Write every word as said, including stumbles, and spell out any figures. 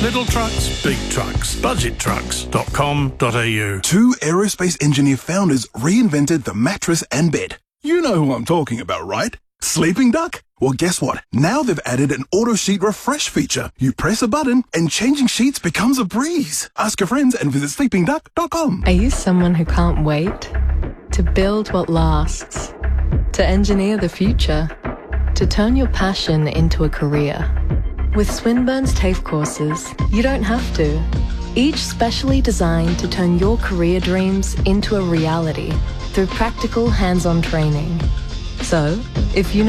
Little trucks, big trucks. budget trucks dot com dot a u. Two aerospace engineer founders reinvented the mattress and bed. You know who I'm talking about, right? Sleeping Duck? Well, guess what? Now they've added an auto sheet refresh feature. You press a button and changing sheets becomes a breeze. Ask your friends and visit sleeping duck dot com. Are you someone who can't wait? To build what lasts? To engineer the future? To turn your passion into a career? With Swinburne's TAFE courses, you don't have to. Each specially designed to turn your career dreams into a reality through practical hands-on training. So, if you know